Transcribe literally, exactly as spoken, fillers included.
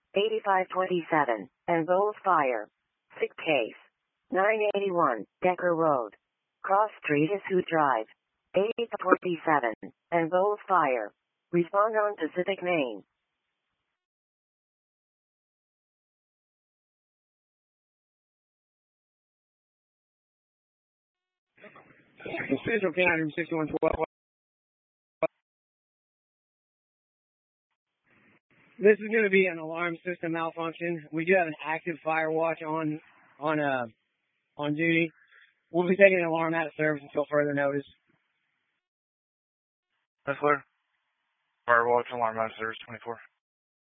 eighty-five twenty-seven, and Bowles Fire. Sick case. nine eighty-one, Decker Road. Cross Street is Hoot Drive. eight twenty-seven, and Bowles Fire. Respond on Pacific Main. Central County sixty-one twelve. This is going to be an alarm system malfunction. We do have an active fire watch on on uh on duty. We'll be taking an alarm out of service until further notice. That's clear. Fire watch alarm out of service twenty-four.